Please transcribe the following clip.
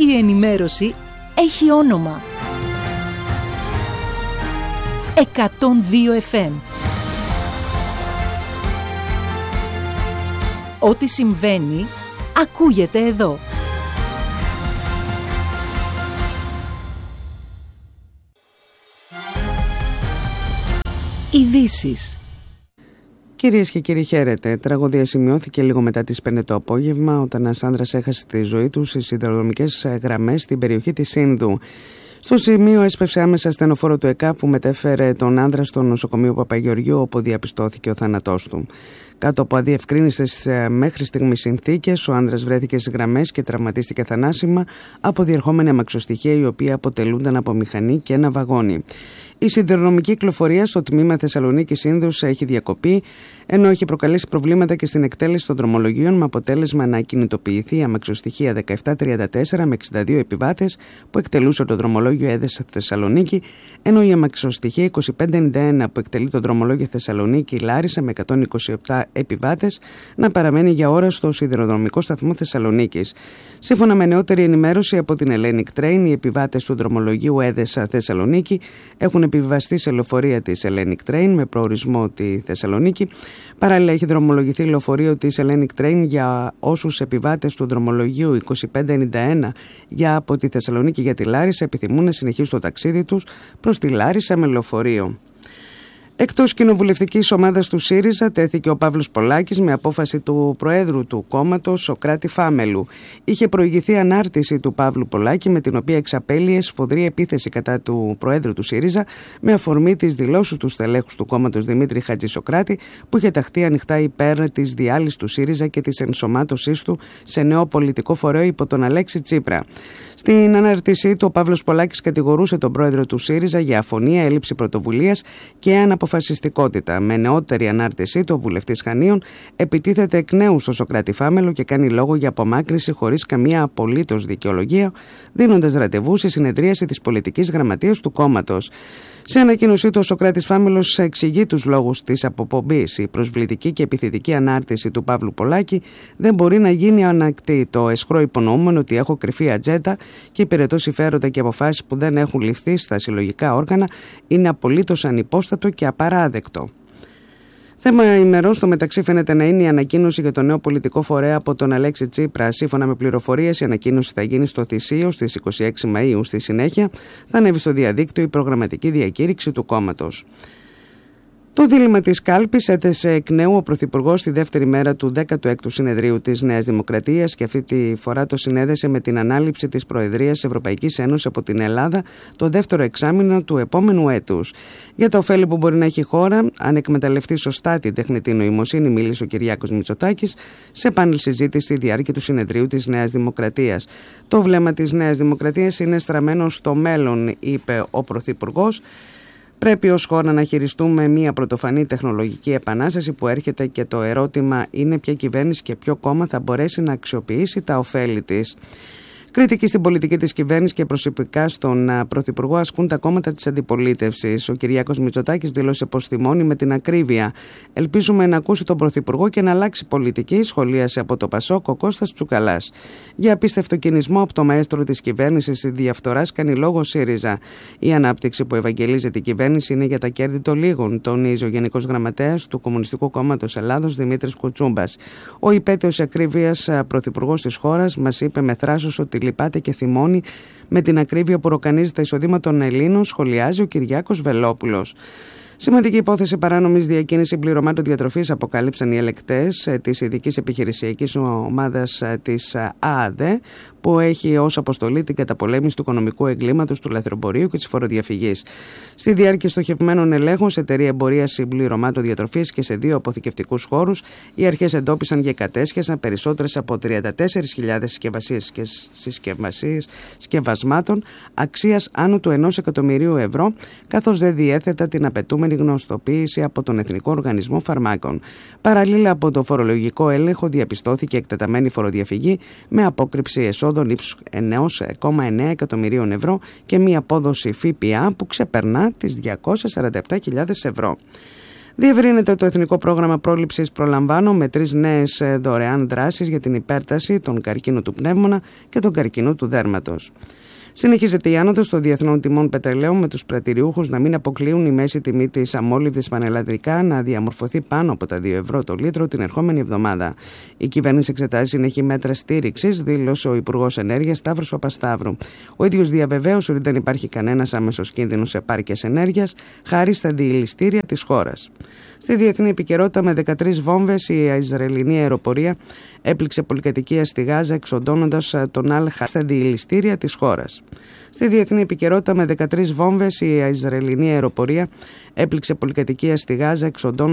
Η ενημέρωση έχει όνομα. 102 FM. Ό,τι συμβαίνει, ακούγεται εδώ. Ειδήσεις. Κυρίες και κύριοι, χαίρετε. Τραγωδία σημειώθηκε λίγο μετά τις 5 το απόγευμα, όταν ένας άνδρας έχασε τη ζωή του στις σιδηροδρομικές γραμμές στην περιοχή της Σύνδου. Στο σημείο έσπευσε άμεσα ασθενοφόρο του ΕΚΑ που μετέφερε τον άνδρα στο νοσοκομείο Παπαγεωργίου, όπου διαπιστώθηκε ο θάνατός του. Κάτω από αδιευκρίνιστες μέχρι στιγμής συνθήκες, ο άνδρας βρέθηκε στις γραμμές και τραυματίστηκε θανάσιμα από διερχόμενη αμαξοστοιχεία, η οποία αποτελούνταν από μηχανή και ένα βαγόνι. Η σιδηροδρομική κυκλοφορία στο τμήμα Θεσσαλονίκη-Σύνδους έχει διακοπεί, ενώ έχει προκαλέσει προβλήματα και στην εκτέλεση των δρομολογίων, με αποτέλεσμα να ακινητοποιηθεί η αμαξοστοιχεία 1734 με 62 επιβάτες που εκτελούσε το δρομολόγιο Έδεσα-Θεσσαλονίκη, ενώ η αμαξοστοιχεία 2591 που εκτελεί το δρομολόγιο Θεσσαλονίκη-Λάρισα με 127 επιβάτες να παραμένει για ώρα στο σιδηροδρομικό σταθμό Θεσσαλονίκης. Σύμφωνα με νεότερη ενημέρωση από την Hellenic Train, οι επιβάτες του δρομολογίου Έδεσα-Θεσσαλονίκη έχουν επιβιβαστεί σε λεωφορεία της Hellenic Train με προορισμό τη Θεσσαλονίκη. Παράλληλα, έχει δρομολογηθεί λεωφορείο της Hellenic Train για όσους επιβάτες του δρομολογίου 2591 από τη Θεσσαλονίκη για τη Λάρισα επιθυμούν να συνεχίσουν το ταξίδι τους προς τη Λάρισα με λεωφορείο. Εκτός κοινοβουλευτικής ομάδας του ΣΥΡΙΖΑ τέθηκε ο Παύλος Πολάκης με απόφαση του Προέδρου του κόμματος Σωκράτη Φάμελου. Είχε προηγηθεί ανάρτηση του Παύλου Πολάκη, με την οποία εξαπέλυε σφοδρή επίθεση κατά του Προέδρου του ΣΥΡΙΖΑ με αφορμή τις δηλώσεις του στελέχους του κόμματος Δημήτρη Χατζησοκράτη, που είχε ταχθεί ανοιχτά υπέρ της διάλυσης του ΣΥΡΙΖΑ και της ενσωμάτωσής του σε νέο πολιτικό φορέο υπό τον Αλέξη Τσίπρα. Στην ανάρτησή του, ο Παύλος Πολάκης κατηγορούσε τον Πρόεδρο του ΣΥΡΙΖΑ για αφωνία, έλλειψη πρωτοβουλίας και αναποφασιστικότητα. Με νεότερη ανάρτησή του, ο βουλευτής Χανίων επιτίθεται εκ νέου στο Σωκράτη Φάμελο και κάνει λόγο για απομάκρυνση χωρίς καμία απολύτως δικαιολογία, δίνοντας ραντεβού σε συνεδρίαση της πολιτικής γραμματείας του κόμματος. Σε ανακοίνωσή του, ο Σωκράτης Φάμελος εξηγεί τους λόγους της αποπομπής. Η προσβλητική και επιθετική ανάρτηση του Παύλου Πολάκη δεν μπορεί να γίνει ανακτή. Το αισχρό υπονοούμενο ότι έχω κρυφή ατζέντα και υπηρετώ συμφέροντα και αποφάσεις που δεν έχουν ληφθεί στα συλλογικά όργανα είναι απολύτως ανυπόστατο και απαράδεκτο. Θέμα ημερών στο μεταξύ φαίνεται να είναι η ανακοίνωση για το νέο πολιτικό φορέα από τον Αλέξη Τσίπρα. Σύμφωνα με πληροφορίες, η ανακοίνωση θα γίνει στο Θησίο στις 26 Μαΐου. Στη συνέχεια θα ανέβει στο διαδίκτυο η προγραμματική διακήρυξη του κόμματος. Το δίλημμα της κάλπης έθεσε εκ νέου ο Πρωθυπουργός στη δεύτερη μέρα του 16ου συνεδρίου της Νέας Δημοκρατίας και αυτή τη φορά το συνέδεσε με την ανάληψη της Προεδρίας της Ευρωπαϊκής Ένωσης από την Ελλάδα το δεύτερο εξάμηνο του επόμενου έτους. Για τα ωφέλη που μπορεί να έχει η χώρα, αν εκμεταλλευτεί σωστά την τεχνητή νοημοσύνη, μίλησε ο Κυριάκος Μητσοτάκης σε πάνελ συζήτηση στη διάρκεια του συνεδρίου της Νέας Δημοκρατίας. Το βλέμμα της Νέας Δημοκρατίας είναι στραμμένο στο μέλλον, είπε ο Πρωθυπουργός. Πρέπει ως χώρα να χειριστούμε μια πρωτοφανή τεχνολογική επανάσταση που έρχεται και το ερώτημα είναι ποια κυβέρνηση και ποιο κόμμα θα μπορέσει να αξιοποιήσει τα ωφέλη της. Κριτική στην πολιτική της κυβέρνησης και προσωπικά στον Πρωθυπουργό ασκούν τα κόμματα της αντιπολίτευσης. Ο Κυριάκος Μητσοτάκης δήλωσε πως θυμώνει με την ακρίβεια. Ελπίζουμε να ακούσει τον Πρωθυπουργό και να αλλάξει πολιτική, σχολίασε από το Πασόκ ο Κώστας Τσουκαλάς. Για απίστευτο κινησμό από το μαέστρο της κυβέρνησης τη διαφθοράς κάνει λόγο ΣΥΡΙΖΑ. Η ανάπτυξη που ευαγγελίζεται η κυβέρνηση είναι για τα κέρδη των λίγων, τονίζει ο Γενικός Γραμματέας του Κομμουνιστικού Κόμματος Ελλάδος Δημήτρης Κουτσούμπας. Ο υπέτειος ακρίβειας Πρωθυπουργός της χώρας μας είπε με θράσος ότι λυπάται και θυμώνει με την ακρίβεια που ροκανίζει τα εισοδήματα των Ελλήνων, σχολιάζει ο Κυριάκος Βελόπουλος. Σημαντική υπόθεση παράνομης διακίνησης πληρωμάτων διατροφής αποκάλυψαν οι ελεκτές της ειδικής επιχειρησιακής ομάδας της ΑΑΔΕ, που έχει ως αποστολή την καταπολέμηση του οικονομικού εγκλήματος, του λαθρεμπορίου και της φοροδιαφυγής. Στη διάρκεια στοχευμένων ελέγχων σε εταιρεία εμπορίας συμπληρωμάτων διατροφής και σε 2 αποθηκευτικούς χώρους, οι αρχές εντόπισαν και κατέσχεσαν περισσότερες από 34.000 συσκευασίες και συσκευασμάτων αξίας άνω του 1 εκατομμυρίου ευρώ, καθώς δεν διέθετα την απαιτούμενη γνωστοποίηση από τον Εθνικό Οργανισμό Φαρμάκων. Παραλλήλα από το φορολογικό έλεγχο, διαπιστώθηκε εκτεταμένη φοροδιαφυγή με απόκρυψη εσόδων ύψους 1,9 εκατομμυρίων ευρώ και μία απόδοση ΦΠΑ που ξεπερνά τις 247.000 ευρώ. Διευρύνεται το Εθνικό Πρόγραμμα Πρόληψης Προλαμβάνω με 3 νέες δωρεάν δράσεις για την υπέρταση, τον καρκίνο του πνεύμονα και τον καρκίνο του δέρματος. Συνεχίζεται η άνοδος των διεθνών τιμών πετρελαίου, με τους πρατηριούχους να μην αποκλείουν η μέση τιμή της αμόλυβδης πανελλαδικά να διαμορφωθεί πάνω από τα 2 ευρώ το λίτρο την ερχόμενη εβδομάδα. Η κυβέρνηση εξετάζει συνεχή μέτρα στήριξης, δήλωσε ο Υπουργός Ενέργειας Σταύρος Παπασταύρου. Ο ίδιος διαβεβαίωσε ότι δεν υπάρχει κανένας άμεσος κίνδυνος επάρκειας ενέργειας, χάρη στα διελιστήρια της χώρας. Στη διεθνή επικαιρότητα, με 13 βόμβες, η Ισραηλινή αεροπορία έπληξε πολυκατοικία στη Γάζα, εξοντώνοντας τον Αλ-Χαλ στα διελιστήρια της χώρας. Στη διεθνή επικαιρότητα, με 13 βόμβες, η Ισραηλινή αεροπορία έπληξε πολυκατοικία στη Γάζα, εξοντώνοντας